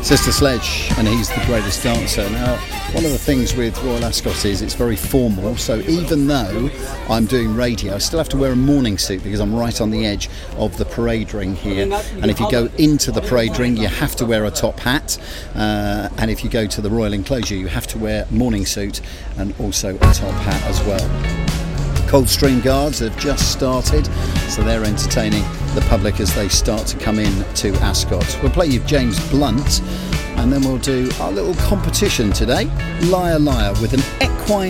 Sister Sledge, and he's the greatest dancer. Now, one of the things with Royal Ascot is it's very formal, so even though I'm doing radio, I still have to wear a morning suit because I'm right on the edge of the parade ring here. And if you go into the parade ring, you have to wear a top hat, and if you go to the Royal Enclosure, you have to wear a morning suit and also a top hat as well. Coldstream Guards have just started, so they're entertaining the public as they start to come in to Ascot. We'll play you James Blunt, and then we'll do our little competition today, Liar Liar, with an equine